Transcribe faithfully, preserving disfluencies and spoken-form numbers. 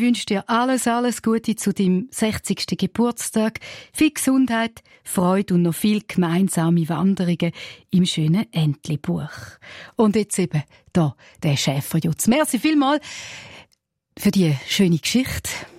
wünsche dir alles, alles Gute zu deinem sechzigsten Geburtstag. Viel Gesundheit, Freude und noch viel gemeinsame Wanderungen im schönen Entli-Buch. Und jetzt eben da der Schäferjutz. Merci vielmals für die schöne Geschichte.